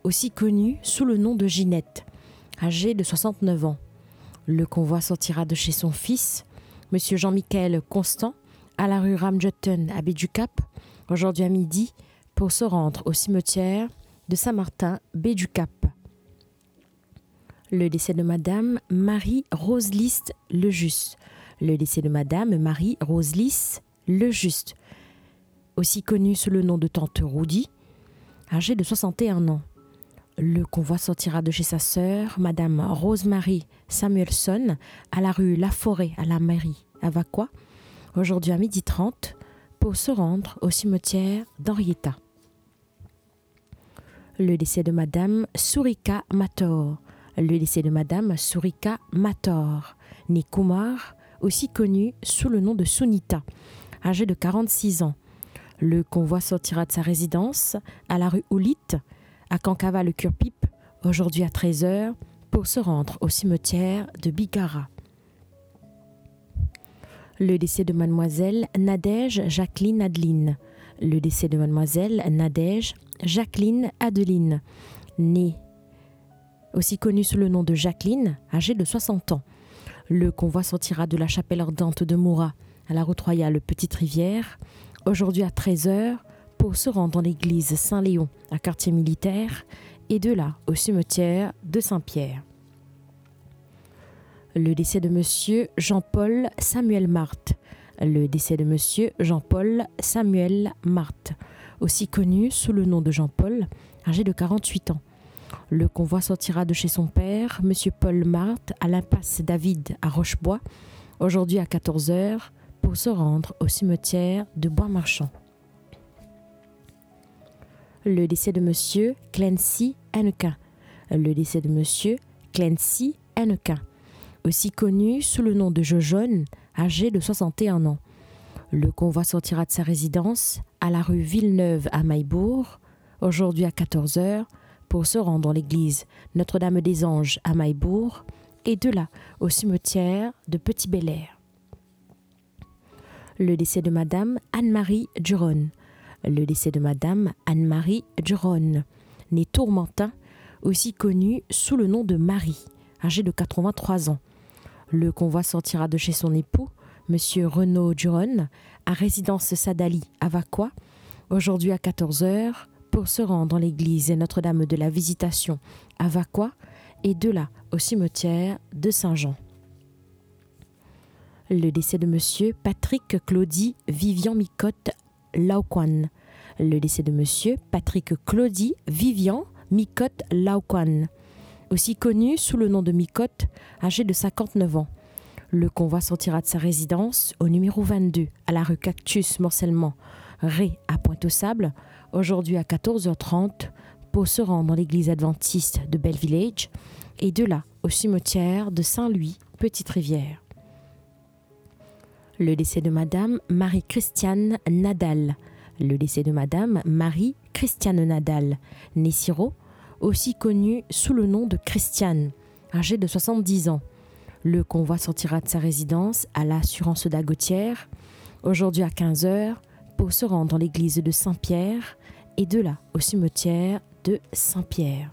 aussi connue sous le nom de Ginette, âgée de 69 ans. Le convoi sortira de chez son fils, M. Jean-Michel Constant, à la rue Ramjotten à Baie du Cap, aujourd'hui à midi, pour se rendre au cimetière de Saint-Martin, Baie du Cap. Le décès de Madame Marie-Rose Lys Lejuste. Le décès de Madame Marie-Rose Lys Lejuste, aussi connue sous le nom de Tante Roudy, âgée de 61 ans. Le convoi sortira de chez sa sœur, Madame Rosemary Samuelson, à la rue Laforêt, à la mairie à Vaqua, aujourd'hui à 12h30, pour se rendre au cimetière d'Henrietta. Le décès de Madame Surika Mator. Le décès de Madame Surika Mator, née Kumar, aussi connue sous le nom de Sunita, âgée de 46 ans. Le convoi sortira de sa résidence à la rue Oulit, à Cancava-le-Curpipe, aujourd'hui à 13h, pour se rendre au cimetière de Bigara. Le décès de Mademoiselle Nadège Jacqueline Adeline. Le décès de Mademoiselle Nadège Jacqueline Adeline, née aussi connue sous le nom de Jacqueline, âgée de 60 ans. Le convoi sortira de la chapelle ardente de Moura à la route royale Petite-Rivière, aujourd'hui à 13h, pour se rendre dans l'église Saint-Léon à quartier militaire et de là au cimetière de Saint-Pierre. Le décès de Monsieur Jean-Paul Samuel Marthe. Le décès de Monsieur Jean-Paul Samuel Marthe, aussi connu sous le nom de Jean-Paul, âgé de 48 ans. Le convoi sortira de chez son père, Monsieur Paul Marthe, à l'impasse David à Rochebois, aujourd'hui à 14h, pour se rendre au cimetière de Bois-Marchand. Le décès de Monsieur Clancy Hennequin. Le décès de Monsieur Clancy Hennequin, aussi connu sous le nom de Jojonne, âgé de 61 ans. Le convoi sortira de sa résidence à la rue Villeneuve à Maillebourg, aujourd'hui à 14h, pour se rendre dans l'église Notre-Dame-des-Anges à Maillebourg et de là au cimetière de Petit-Belair. Le décès de Madame Anne-Marie Duron. Le décès de Madame Anne-Marie Duron, née Tourmentin, aussi connue sous le nom de Marie, âgée de 83 ans. Le convoi sortira de chez son époux, Monsieur Renaud Duron, à résidence Sadali à Vaqua, aujourd'hui à 14h, pour se rendre dans l'église Notre-Dame de la Visitation à Vaqua et de là au cimetière de Saint-Jean. Le décès de Monsieur Patrick Claudie Vivian Micotte Laoquan. Le décès de Monsieur Patrick Claudie Vivian Micotte Laoquan, aussi connu sous le nom de Micotte, âgé de 59 ans. Le convoi sortira de sa résidence au numéro 22 à la rue Cactus Morcellement, Ré à Pointe-aux-Sables, aujourd'hui à 14h30, pour se rendre dans l'église adventiste de Belle Village et de là au cimetière de Saint-Louis, Petite-Rivière. Le décès de Madame Marie-Christiane Nadal. Le décès de Madame Marie-Christiane Nadal, née Siro, aussi connue sous le nom de Christiane, âgée de 70 ans. Le convoi sortira de sa résidence à l'assurance d'Agotière, aujourd'hui à 15h, pour se rendre dans l'église de Saint-Pierre et de là au cimetière de Saint-Pierre.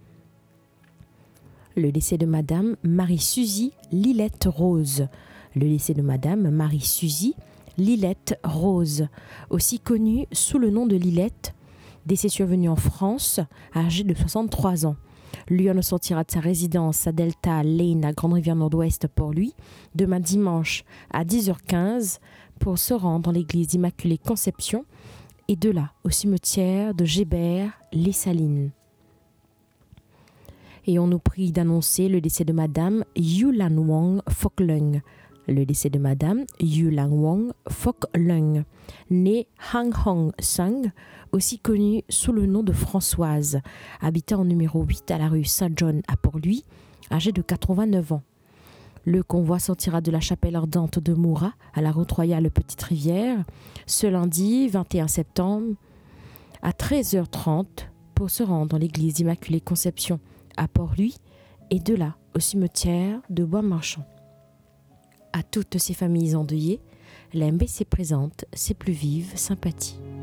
Le décès de Madame Marie-Suzy Lilette Rose. Le décès de Madame Marie-Suzy Lilette Rose, aussi connue sous le nom de Lilette, décès survenu en France, âgée de 63 ans. Lui en sortira de sa résidence à Delta Lane à Grande-Rivière-Nord-Ouest pour lui, demain dimanche à 10h15, pour se rendre dans l'église Immaculée Conception et de là au cimetière de Gébert-les-Salines. Et on nous prie d'annoncer le décès de Madame Yulan Wong Phoc Lung. Le décès de Madame Yulan Wong Phoc Lung, née Hang Hong Sung, aussi connue sous le nom de Françoise, habitant au numéro 8 à la rue Saint-John à Port-Louis, âgée de 89 ans. Le convoi sortira de la chapelle ardente de Moura à la route royale Petite-Rivière ce lundi 21 septembre à 13h30 pour se rendre dans l'église Immaculée Conception à Port-Louis et de là au cimetière de Bois-Marchand. À toutes ces familles endeuillées, la MBC présente ses plus vives sympathies.